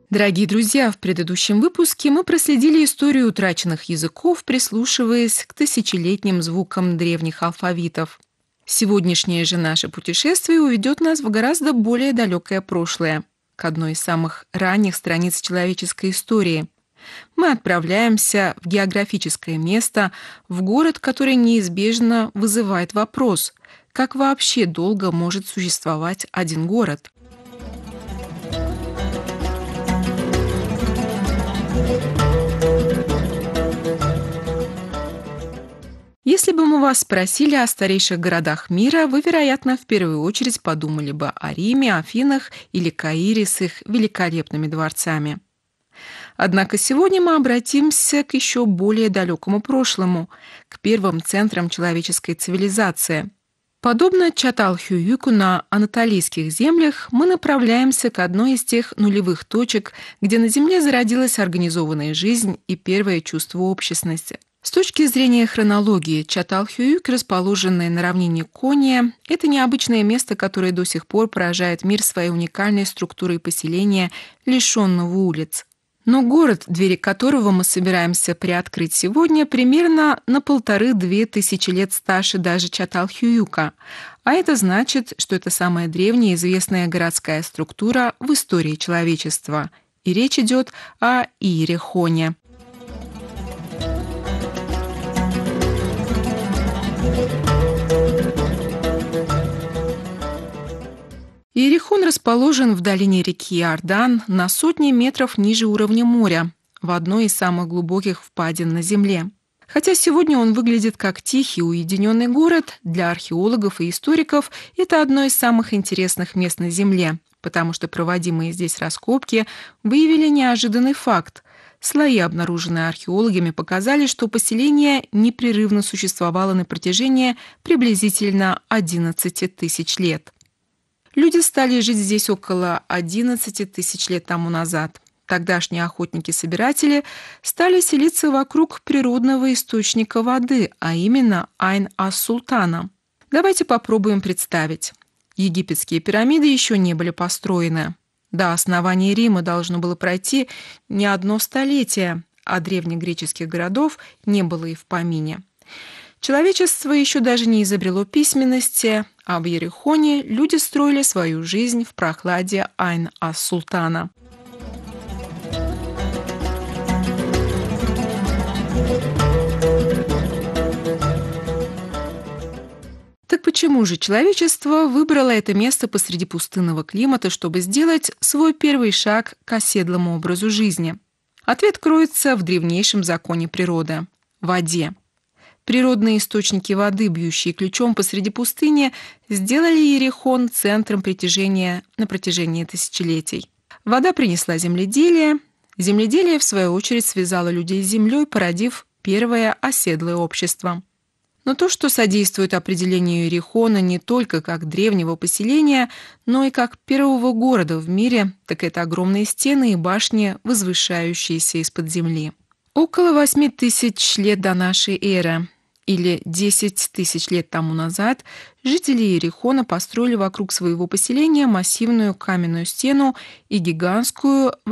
Дорогие друзья, в предыдущем выпуске мы проследили историю утраченных языков, прислушиваясь к тысячелетним звукам древних алфавитов. Сегодняшнее же наше путешествие уведет нас в гораздо более далекое прошлое, к одной из самых ранних страниц человеческой истории. Мы отправляемся в географическое место, в город, который неизбежно вызывает вопрос, как вообще долго может существовать один город? Если бы мы вас спросили о старейших городах мира, вы, вероятно, в первую очередь подумали бы о Риме, Афинах или Каире с их великолепными дворцами. Однако сегодня мы обратимся к еще более далекому прошлому, к первым центрам человеческой цивилизации. Подобно Чаталхююку на анатолийских землях, мы направляемся к одной из тех нулевых точек, где на Земле зародилась организованная жизнь и первое чувство общественности. С точки зрения хронологии, Чаталхююк, расположенный на равнине Кония, это необычное место, которое до сих пор поражает мир своей уникальной структурой поселения, лишенного улиц. Но город, двери которого мы собираемся приоткрыть сегодня, примерно на 1500–2000 лет старше даже Чаталхююка, а это значит, что это самая древняя известная городская структура в истории человечества. И речь идет о Иерихоне. Иерихон расположен в долине реки Иордан на сотни метров ниже уровня моря, в одной из самых глубоких впадин на Земле. Хотя сегодня он выглядит как тихий, уединенный город, для археологов и историков это одно из самых интересных мест на Земле, потому что проводимые здесь раскопки выявили неожиданный факт. Слои, обнаруженные археологами, показали, что поселение непрерывно существовало на протяжении приблизительно 11 тысяч лет. Люди стали жить здесь около 11 тысяч лет тому назад. Тогдашние охотники-собиратели стали селиться вокруг природного источника воды, а именно Айн-ас-Султана. Давайте попробуем представить. Египетские пирамиды еще не были построены. До основания Рима должно было пройти не одно столетие, а древнегреческих городов не было и в помине. Человечество еще даже не изобрело письменности, а в Иерихоне люди строили свою жизнь в прохладе Айн-ас-Султана. Так почему же человечество выбрало это место посреди пустынного климата, чтобы сделать свой первый шаг к оседлому образу жизни? Ответ кроется в древнейшем законе природы – воде. Природные источники воды, бьющие ключом посреди пустыни, сделали Иерихон центром притяжения на протяжении тысячелетий. Вода принесла земледелие. Земледелие, в свою очередь, связало людей с землей, породив первое оседлое общество. Но то, что содействует определению Иерихона не только как древнего поселения, но и как первого города в мире, так это огромные стены и башни, возвышающиеся из-под земли. Около 8000 лет до нашей эры, или 10 тысяч лет тому назад, жители Иерихона построили вокруг своего поселения массивную каменную стену и гигантскую